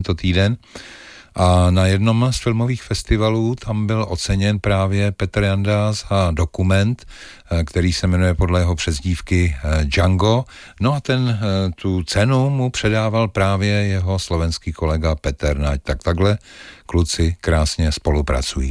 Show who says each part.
Speaker 1: tento týden. A na jednom z filmových festivalů tam byl oceněn právě Petr Janda za dokument, který se jmenuje podle jeho přezdívky Django. No a tu cenu mu předával právě jeho slovenský kolega Peter Naď. Tak takhle kluci krásně spolupracují.